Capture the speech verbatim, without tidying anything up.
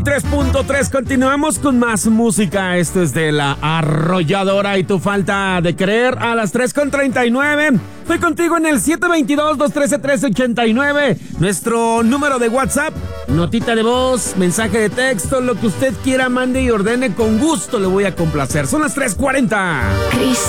tres punto tres, continuamos con más música. Esto es de La Arrolladora y Tu Falta de Creer a las tres con treinta y nueve. Estoy contigo en el siete dos dos, dos uno tres, uno tres ocho nueve. Nuestro número de WhatsApp, notita de voz, mensaje de texto, lo que usted quiera, mande y ordene. Con gusto le voy a complacer. Son las tres cuarenta. Cris.